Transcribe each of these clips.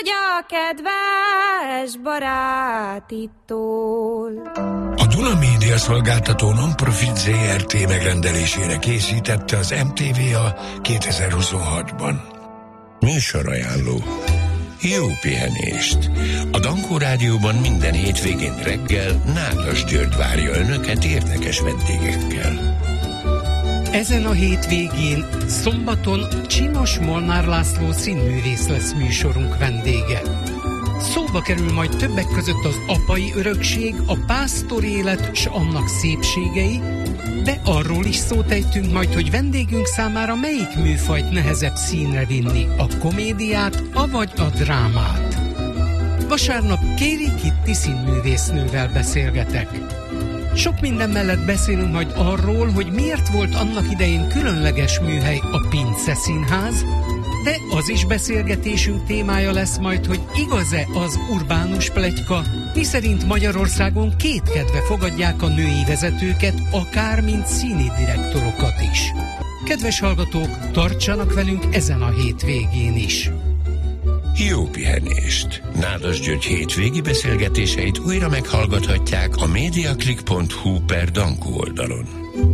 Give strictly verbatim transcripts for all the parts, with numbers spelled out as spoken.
a kedves barátitól. A Duna Média Szolgáltató Non-Profit zé er té megrendelésére készítette az em té vé a kétezer-huszonhatban. Műsorajánló. Jó pihenést! A Dankó Rádióban minden hétvégén reggel Nádas György várja önöket érdekes vendégekkel. Ezen a hétvégén szombaton Csinos Molnár László színművész lesz műsorunk vendége. Szóba kerül majd többek között az apai örökség, a pásztor élet s annak szépségei, de arról is szót ejtünk majd, hogy vendégünk számára melyik műfajt nehezebb színre vinni, a komédiát, avagy a drámát. Vasárnap Kéri Kitti színművésznővel beszélgetek. Sok minden mellett beszélünk majd arról, hogy miért volt annak idején különleges műhely a Pince Színház, de az is beszélgetésünk témája lesz majd, hogy igaz-e az urbánus pletyka, miszerint Magyarországon kétkedve fogadják a női vezetőket, akár mint színi direktorokat is. Kedves hallgatók, tartsanak velünk ezen a hétvégén is! Jó pihenést! Nádas György hétvégi beszélgetéseit újra meghallgathatják a mediaclick pont hu per Dankó oldalon.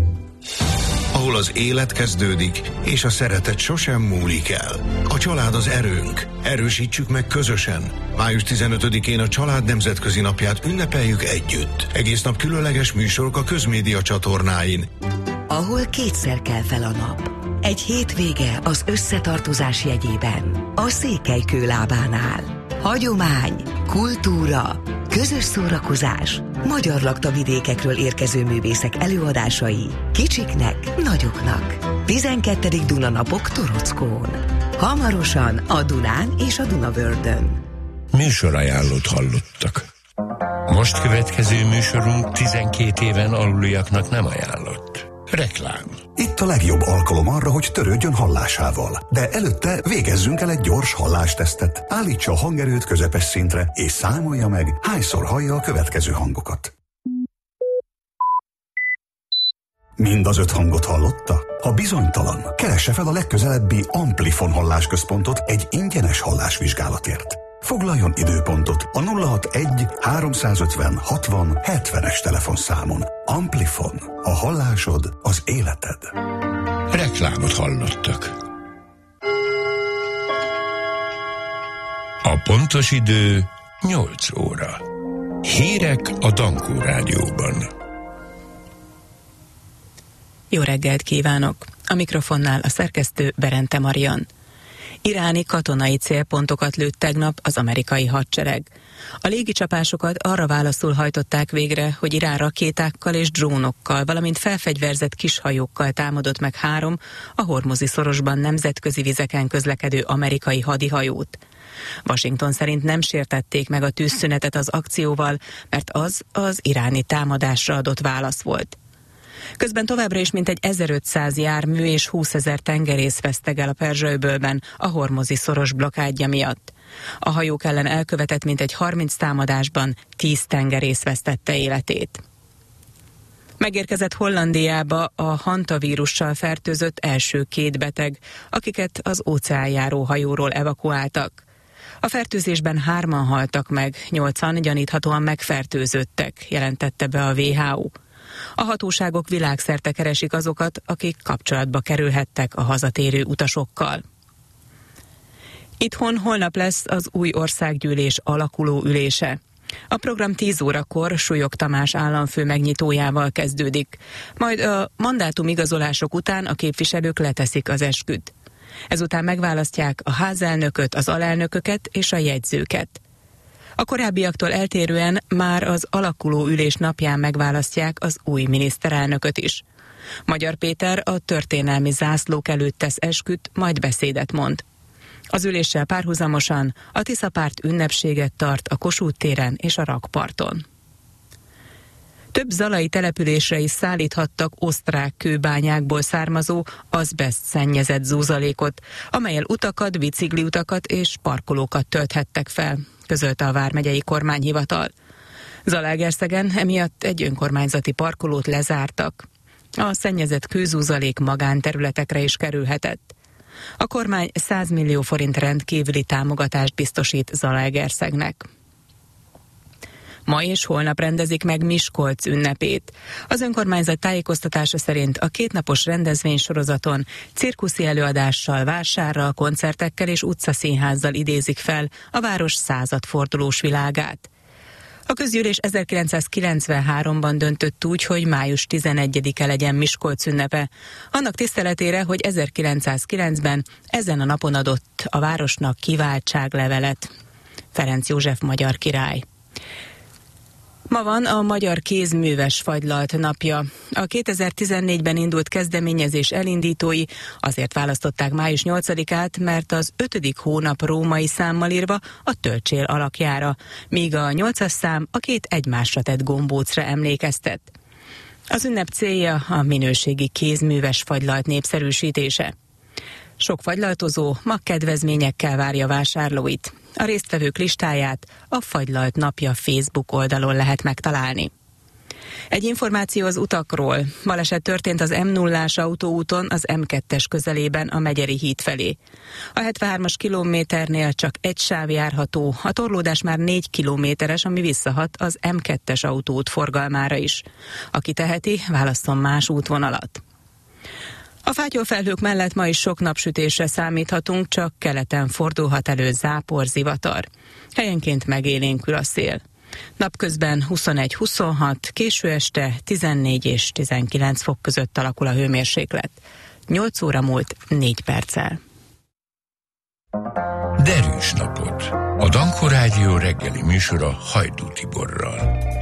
Ahol az élet kezdődik, és a szeretet sosem múlik el. A család az erőnk. Erősítsük meg közösen. május tizenötödikén a Család Nemzetközi Napját ünnepeljük együtt. Egész nap különleges műsorok a közmédia csatornáin. Ahol kétszer kell fel a nap. Egy hétvége az összetartozás jegyében. A Székelykő lábánál. Hagyomány, kultúra, közös szórakozás, magyar laktavidékekről érkező művészek előadásai, kicsiknek, nagyoknak. tizenkettedik Dunanapok Torockón. Hamarosan a Dunán és a Dunavördön. Műsorajánlót hallottak. Most következő műsorunk tizenkét éven aluliaknak nem ajánlott. Reklám. Itt a legjobb alkalom arra, hogy törődjön hallásával. De előtte végezzünk el egy gyors hallástesztet. Állítsa a hangerőt közepes szintre, és számolja meg, hányszor hallja a következő hangokat. Mind az öt hangot hallotta? Ha bizonytalan, keresse fel a legközelebbi Amplifon hallásközpontot egy ingyenes hallásvizsgálatért. Foglaljon időpontot a nulla hatvanegy háromszázötven hatvan hetvenes telefonszámon. Amplifon. A hallásod az életed. Reklámot hallottak. A pontos idő nyolc óra. Hírek a Dankó Rádióban. Jó reggelt kívánok! A mikrofonnál a szerkesztő Berente Marian. Iráni katonai célpontokat lőtt tegnap az amerikai hadsereg. A légicsapásokat arra válaszul hajtották végre, hogy Irán rakétákkal és drónokkal, valamint felfegyverzett kishajókkal támadott meg három a Hormuzi szorosban nemzetközi vizeken közlekedő amerikai hadihajót. Washington szerint nem sértették meg a tűzszünetet az akcióval, mert az az iráni támadásra adott válasz volt. Közben továbbra is mintegy ezerötszáz jármű és húszezer tengerész veszteg el a Perzsa-öbölben a Hormuzi szoros blokádja miatt. A hajók ellen elkövetett mintegy harminc támadásban tíz tengerész vesztette életét. Megérkezett Hollandiába a hantavírussal fertőzött első két beteg, akiket az óceánjáró hajóról evakuáltak. A fertőzésben hárman haltak meg, nyolcan gyaníthatóan megfertőzöttek, jelentette be a dupla vé há ó. A hatóságok világszerte keresik azokat, akik kapcsolatba kerülhettek a hazatérő utasokkal. Itthon holnap lesz az új országgyűlés alakuló ülése. A program tíz órakor Súlyog Tamás államfő megnyitójával kezdődik, majd a mandátum igazolások után a képviselők leteszik az esküt. Ezután megválasztják a házelnököt, az alelnököket és a jegyzőket. A korábbiaktól eltérően már az alakuló ülés napján megválasztják az új miniszterelnököt is. Magyar Péter a történelmi zászlók előtt tesz esküt, majd beszédet mond. Az üléssel párhuzamosan a Tiszapárt ünnepséget tart a Kossuth téren és a rakparton. Több zalai településre is szállíthattak osztrák kőbányákból származó azbeszt szennyezett zúzalékot, amellyel utakat, bicikliutakat és parkolókat tölthettek fel, közölte a vármegyei kormányhivatal. Zalaegerszegen emiatt egy önkormányzati parkolót lezártak. A szennyezett kőzúzalék magánterületekre is kerülhetett. A kormány száz millió forint rendkívüli támogatást biztosít Zalaegerszegnek. Ma és holnap rendezik meg Miskolc ünnepét. Az önkormányzat tájékoztatása szerint a kétnapos rendezvénysorozaton cirkuszi előadással, vásárral, koncertekkel és utcaszínházzal idézik fel a város századfordulós világát. A közgyűlés ezerkilencszázkilencvenháromban döntött úgy, hogy május tizenegyedike legyen Miskolc ünnepe, annak tiszteletére, hogy ezerkilencszázkilencben ezen a napon adott a városnak kiváltságlevelet. Ferenc József magyar király. Ma van a Magyar Kézműves Fagylalt napja. A kétezer-tizennégyben indult kezdeményezés elindítói azért választották május nyolcadikát, mert az ötödik hónap római számmal írva a tölcsér alakjára, míg a nyolcas szám a két egymásra tett gombócra emlékeztet. Az ünnep célja a minőségi kézműves fagylalt népszerűsítése. Sok fagylaltozó ma kedvezményekkel várja vásárlóit. A résztvevők listáját a Fagylalt napja Facebook oldalon lehet megtalálni. Egy információ az utakról. Baleset történt az em nullás autóúton az em kettes közelében a Megyeri híd felé. A hetvenhármas kilométernél csak egy sáv járható, a torlódás már négy kilométeres, ami visszahat az em kettes autóút forgalmára is. Aki teheti, válasszon más útvonalat. A fátyolfelhők mellett ma is sok napsütésre számíthatunk, csak keleten fordulhat elő zápor, zivatar. Helyenként megélénkül a szél. Napközben huszonegy-huszonhat, késő este tizennégy és tizenkilenc fok között alakul a hőmérséklet. nyolc óra múlt négy perccel. Derűs napot! A Danko Rádió reggeli műsora Hajdú Tiborral.